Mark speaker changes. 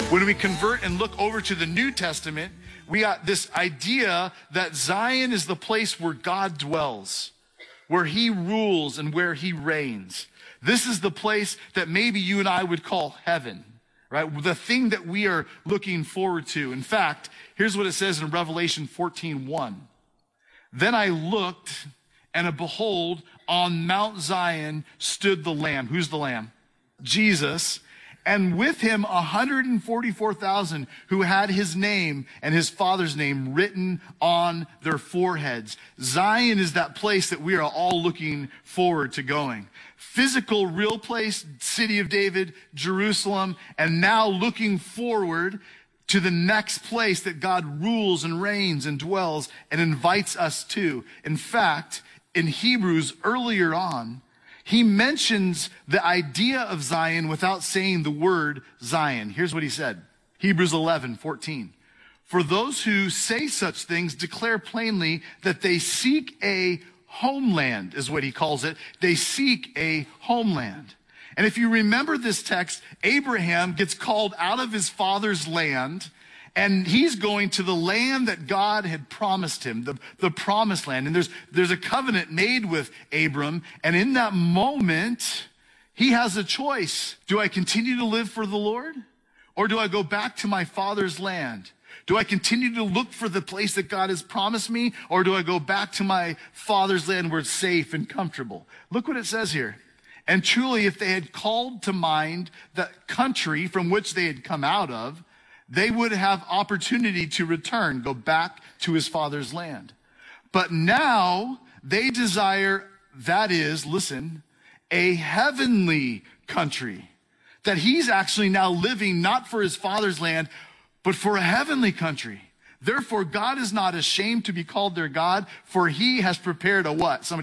Speaker 1: When we convert and look over to the New Testament, we got this idea that Zion is the place where God dwells, where he rules and where he reigns. This is the place that maybe you and I would call heaven, right? The thing that we are looking forward to. In fact, here's what it says in Revelation 14:1. Then I looked, and behold, on Mount Zion stood the Lamb. Who's the Lamb? Jesus. And with him 144,000 who had his name and his Father's name written on their foreheads. Zion is that place that we are all looking forward to going. Physical, real place, city of David, Jerusalem, and now looking forward to the next place that God rules and reigns and dwells and invites us to. In fact, in Hebrews earlier on, he mentions the idea of Zion without saying the word Zion. Here's what he said. Hebrews 11:14. For those who say such things declare plainly that they seek a homeland, is what he calls it. They seek a homeland. And if you remember this text, Abraham gets called out of his father's land, and he's going to the land that God had promised him, the promised land. And there's a covenant made with Abram. And in that moment, he has a choice. Do I continue to live for the Lord? Or do I go back to my father's land? Do I continue to look for the place that God has promised me? Or do I go back to my father's land where it's safe and comfortable? Look what it says here. And truly, if they had called to mind the country from which they had come out of, they would have opportunity to return, go back to his father's land. But now they desire, that is, listen, a heavenly country. That he's actually now living not for his father's land, but for a heavenly country. Therefore, God is not ashamed to be called their God, for he has prepared a what?